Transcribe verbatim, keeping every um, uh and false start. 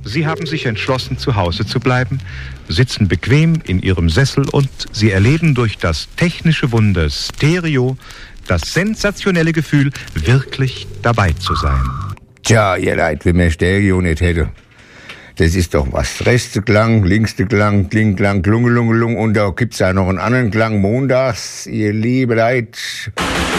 Sie haben sich entschlossen, zu Hause zu bleiben, sitzen bequem in Ihrem Sessel und Sie erleben durch das technische Wunder Stereo das sensationelle Gefühl, wirklich dabei zu sein. Tja, ihr Leid, wenn man Stereo nicht hätte. Das ist doch was. Rechte Klang, linkste Klang, Kling, Klang, Klungelungelung und da gibt's ja noch einen anderen Klang montags, ihr liebe Leid.